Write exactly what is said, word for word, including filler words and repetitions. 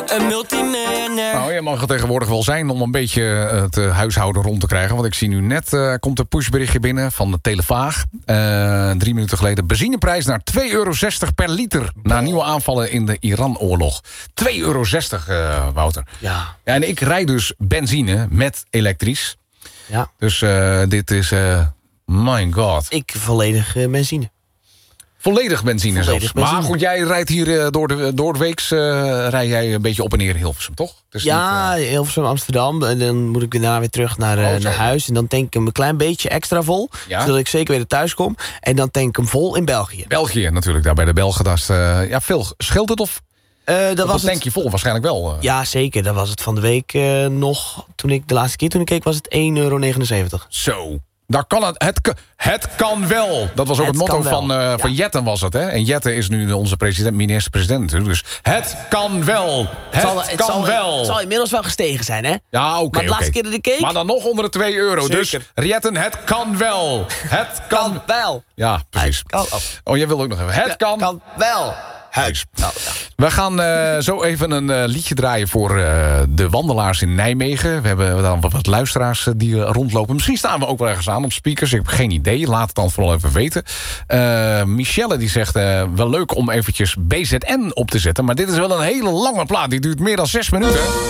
een multimiljonair. Nou, je mag er tegenwoordig wel zijn om een beetje het uh, huishouden rond te krijgen. Want ik zie nu net, uh, komt een pushberichtje binnen van de Televaag. Uh, drie minuten geleden. Benzineprijs naar twee euro zestig per liter. Na nieuwe aanvallen in de Iran-oorlog. twee euro zestig, uh, Wouter. Ja. Ja. En ik rijd dus benzine met elektrisch. Ja. Dus uh, dit is, uh, my god. Ik volledig uh, benzine. Volledig benzine Volledig zelfs. benzine. Maar goed, jij rijdt hier uh, door de, door de weeks... Uh, rij jij een beetje op en neer in Hilversum, toch? Dus ja, niet, uh... Hilversum, Amsterdam. En dan moet ik daarna weer terug naar, uh, oh, naar huis. En dan tank ik hem een klein beetje extra vol. Ja? Zodat ik zeker weer thuis kom. En dan tank ik hem vol in België. België natuurlijk, daar bij de Belgen. Dat is, uh, ja, veel. Scheelt het of... Uh, dat Of was een tankje vol, waarschijnlijk wel. Uh. Ja, zeker. Dat was het van de week uh, nog. Toen ik de laatste keer toen ik keek was het één euro negenenzeventig. Zo. Daar kan het, het, kan- het kan wel. Dat was ook het, Het motto kan wel. van, uh, Ja. van Jetten was het. Hè? En Jetten is nu onze president, minister-president natuurlijk. Dus het kan wel. Het, zal, het kan zal, wel. Het zal inmiddels wel gestegen zijn, hè? Ja, oké. Maar de oké. laatste keer dat ik keek... Maar dan nog onder de twee euro. Zeker. Dus Jetten, het kan wel. Het kan... kan wel. Ja, precies. Kan, oh. Oh, jij wil ook nog even. Het kan... Kan wel. Huis. Nou, ja. We gaan uh, zo even een uh, liedje draaien voor uh, de wandelaars in Nijmegen. We hebben dan wat luisteraars uh, die uh, rondlopen. Misschien staan we ook wel ergens aan op speakers. Ik heb geen idee. Laat het dan vooral even weten. Uh, Michelle die zegt uh, wel leuk om eventjes B Z N op te zetten. Maar dit is wel een hele lange plaat. Die duurt meer dan zes minuten.